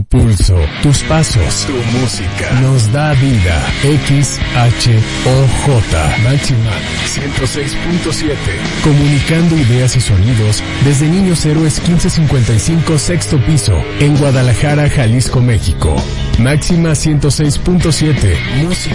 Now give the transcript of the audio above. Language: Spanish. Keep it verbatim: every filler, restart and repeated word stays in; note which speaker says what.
Speaker 1: pulso, tus pasos, tu música, nos da vida. X H O J, Máxima ciento seis punto siete. Comunicando ideas y sonidos desde Niños Héroes quince cincuenta y cinco, sexto piso, en Guadalajara, Jalisco, México. Máxima ciento seis punto siete, música.